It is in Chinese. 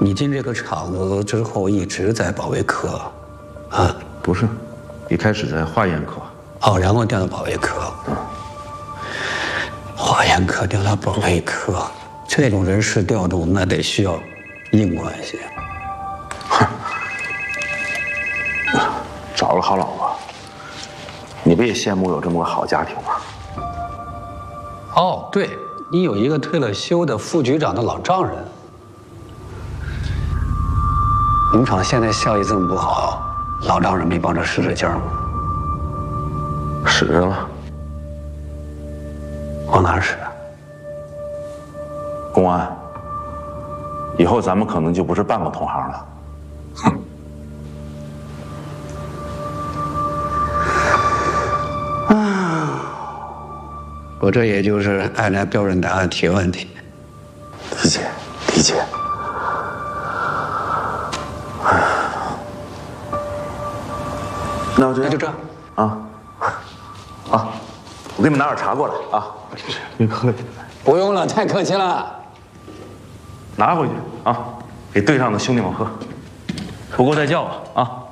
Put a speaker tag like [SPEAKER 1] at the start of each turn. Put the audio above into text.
[SPEAKER 1] 你进这个厂子之后一直在保卫科，啊？
[SPEAKER 2] 不是，一开始在化验科。
[SPEAKER 1] 哦，然后调到保卫科。化验科调到保卫科，这种人事调动那得需要硬关系。
[SPEAKER 2] 找了好老婆，你不也羡慕有这么个好家庭吗？
[SPEAKER 1] 哦，对，你有一个退了休的副局长的老丈人。你们厂现在效益这么不好，老丈人没帮着使使劲儿吗？
[SPEAKER 2] 使着了。
[SPEAKER 1] 往哪儿使啊？
[SPEAKER 2] 公安，以后咱们可能就不是半个同行了。哼。
[SPEAKER 1] 我这也就是按照标准答案提问题。
[SPEAKER 2] 理解，理解。那就这啊啊！我给你们拿点茶过来啊！别客气，
[SPEAKER 1] 不用了，太客气了。
[SPEAKER 2] 拿回去啊，给队上的兄弟们喝。不够再叫我啊！